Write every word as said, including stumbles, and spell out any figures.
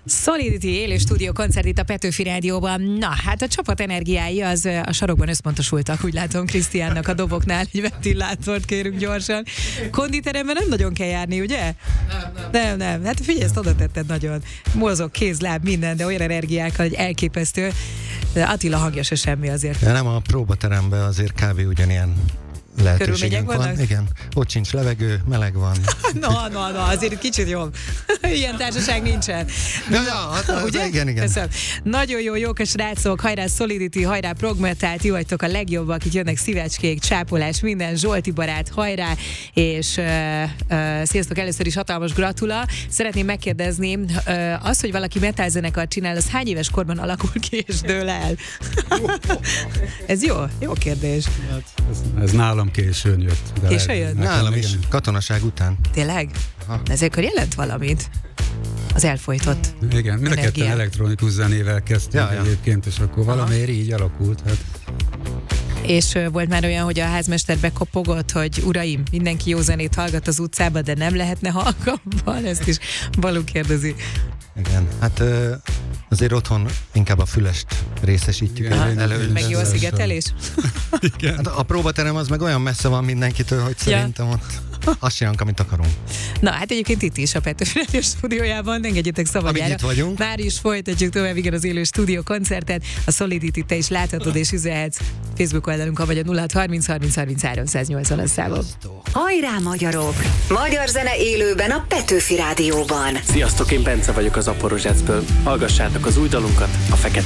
Solidity élő stúdió koncert itt a Petőfi Rádióban. Na, hát a csapat energiái az a sarokban összpontosultak, úgy látom Krisztiánnak a doboknál, egy ventilátort kérünk gyorsan. Konditeremben nem nagyon kell járni, ugye? Nem, nem. Nem, nem. Hát figyelj, ezt oda tetted nagyon. Mozog, kéz, láb, minden, de olyan energiákkal, hogy elképesztő. De Attila hangja se semmi azért. De nem, a próbateremben azért kb. Ugyanilyen lehetőségünk van. vannak? Igen, ott sincs levegő, meleg van. Na, na, na, azért itt kicsit jobb. Ilyen társaság nincsen. Ja, ja, hát, az, ugye? igen, igen. Köszönöm. Nagyon jó, jók a srácok, hajrá Solidity, hajrá Progmetal, ti vagytok a legjobbak, itt jönnek szívecskék, csápolás, minden, Zsolti barát, hajrá, és uh, uh, sziasztok, először is hatalmas gratula. Szeretném megkérdezni, uh, az, hogy valaki metal zenekart csinál, az hány éves korban alakul ki és dől el? Ez jó? Jó kérdés. Hát, ez, ez nálam későn jött. De Későn jött? Nálam is, katonaság után. Tényleg? Aha. Ezért akkor jelent valamit? Az elfolytott Igen, mind a ketten energiák. elektronikus zenével kezdtünk Ja, ja. egyébként, és akkor valamiért így alakult. Hát. És ö, volt már olyan, hogy a házmester bekopogott, hogy uraim, mindenki jó zenét hallgat az utcába, de nem lehetne halkabban? Ezt is Balú kérdezi. Igen, hát ö, azért otthon inkább a fülest részesítjük Igen, el, elő. Meg jó a Ezzel szigetelés? Igen. Hát a próbaterem az meg olyan messze van mindenkitől, hogy Ja. szerintem ott azt csinálunk, amit akarunk. Na, hát egyébként itt is a Petőfi Rádió stúdiójában, engedjétek szabadjára. Amíg itt vagyunk. Már is folytatjuk tovább, igen, az élő stúdió koncertet. A Solidity te is láthatod és üzelhetsz Facebook oldalunkon, vagy a nulla hat harminc harminc harminchárom száz nyolcvan a számom. Hajrá, magyarok! Magyar zene élőben a Petőfi Rádióban. Sziasztok, én Bence vagyok az Aporozsácből. Hallgassátok az új dalunkat, a Fekete